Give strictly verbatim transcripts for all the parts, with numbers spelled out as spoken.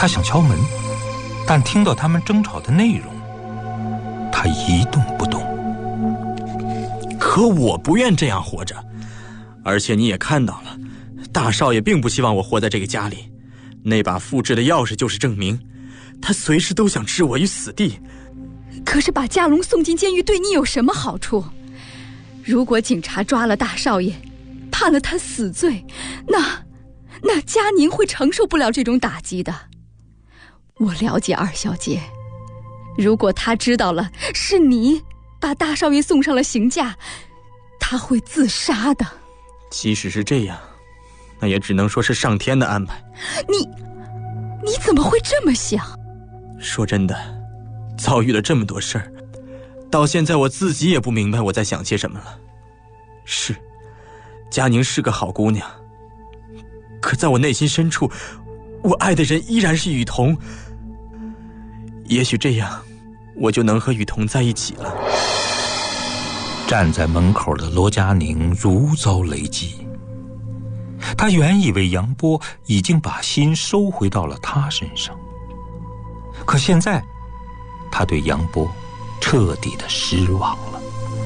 他想敲门，但听到他们争吵的内容，他一动不动。 可我不愿这样活着，而且你也看到了，大少爷并不希望我活在这个家里。那把复制的钥匙就是证明，他随时都想置我于死地。 可是把嘉龙送进监狱对你有什么好处？如果警察抓了大少爷，判了他死罪，那那嘉宁会承受不了这种打击的。我了解二小姐，如果他知道了是你把大少爷送上了刑架，他会自杀的。 即使是这样，那也只能说是上天的安排。 你你怎么会这么想？ 说真的，遭遇了这么多事儿，到现在我自己也不明白我在想些什么了。是，嘉宁是个好姑娘，可在我内心深处，我爱的人依然是雨桐。也许这样，我就能和雨桐在一起了。 站在门口的罗嘉宁如遭雷击，他原以为杨波已经把心收回到了他身上，可现在他对杨波彻底的失望了。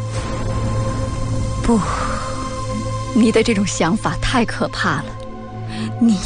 不，你的这种想法太可怕了。你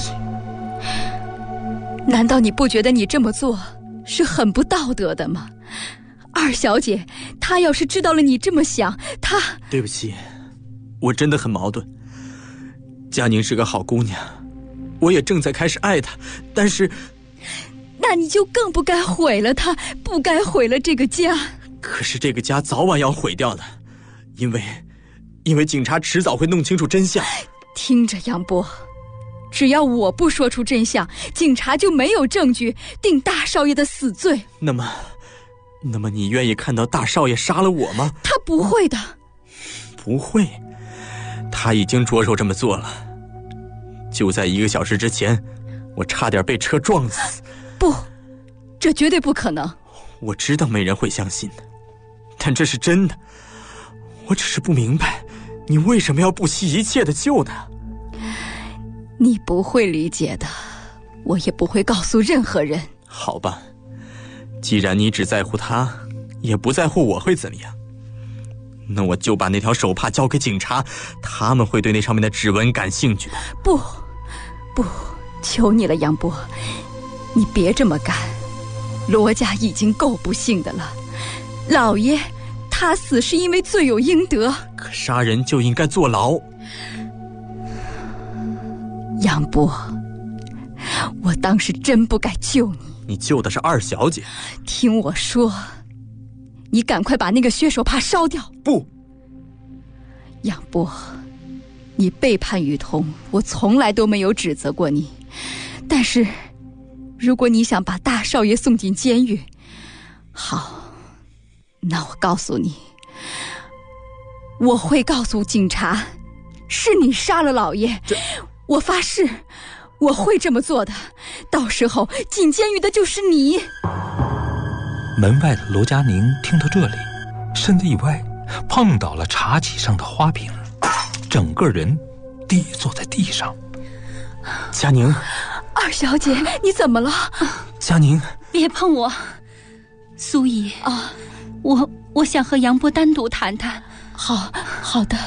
难道你不觉得你这么做是很不道德的吗？二小姐她要是知道了你这么想，她…… 对不起，我真的很矛盾。嘉宁是个好姑娘，我也正在开始爱她，但是…… 那你就更不该毁了她，不该毁了这个家。 可是这个家早晚要毁掉的，因为因为警察迟早会弄清楚真相。 听着杨波，只要我不说出真相，警察就没有证据定大少爷的死罪。 那么那么你愿意看到大少爷杀了我吗？ 他不会的。 不会，他已经着手这么做了。就在一个小时之前，我差点被车撞死。 不，这绝对不可能。 我知道没人会相信的，但这是真的。我只是不明白，你为什么要不惜一切的救他？ 你不会理解的，我也不会告诉任何人。 好吧，既然你只在乎他，也不在乎我会怎么样，那我就把那条手帕交给警察，他们会对那上面的指纹感兴趣的。 不不，求你了杨波，你别这么干。罗家已经够不幸的了，老爷他死是因为罪有应得。 可杀人就应该坐牢。 杨波，我当时真不该救你。 你救的是二小姐。 听我说，你赶快把那个血手帕烧掉。 不， 杨波，你背叛雨桐，我从来都没有指责过你。但是如果你想把大少爷送进监狱，好，那我告诉你，我会告诉警察是你杀了老爷。我发誓我会这么做的，到时候进监狱的就是你。 门外的罗嘉宁听到这里，身子一歪，碰倒了茶几上的花瓶，整个人跌坐在地上。 嘉宁， 二小姐，你怎么了？ 嘉宁， 别碰我。苏姨啊，我我想和杨波单独谈谈。 好好的。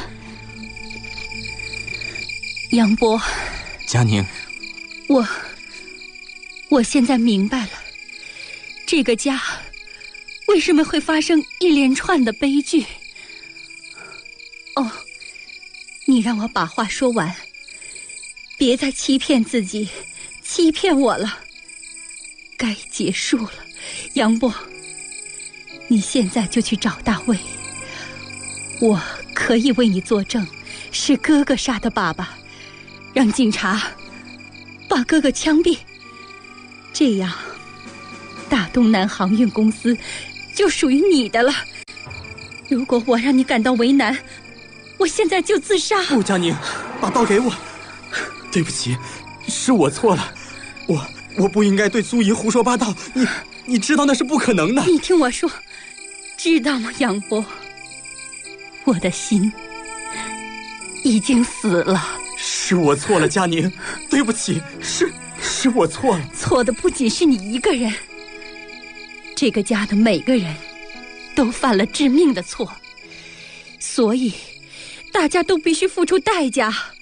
杨波， 嘉宁， 我我现在明白了，这个家为什么会发生一连串的悲剧。哦，你让我把话说完，别再欺骗自己，欺骗我了。该结束了，杨波，你现在就去找大卫，我可以为你作证，是哥哥杀的爸爸，让警察把哥哥枪毙，这样大东南航运公司就属于你的了。如果我让你感到为难，我现在就自杀。 不，嘉宁，把刀给我。对不起，是我错了，我我不应该对苏姨胡说八道，你你知道那是不可能的。 你听我说，知道吗，杨波，我的心已经死了。 是我错了，嘉宁，对不起，是是是我错了。 错的不仅是你一个人，这个家的每个人都犯了致命的错，所以大家都必须付出代价。